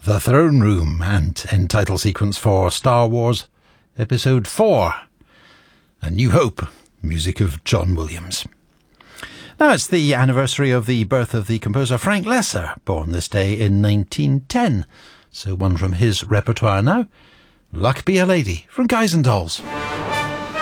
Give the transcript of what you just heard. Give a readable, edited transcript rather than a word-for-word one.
The Throne Room and end title sequence for Star Wars Episode 4, A New Hope, music of John Williams. Now it's the anniversary of the birth of the composer Frank Loesser, born this day in 1910. So one from his repertoire now, Luck Be a Lady from Guys and Dolls.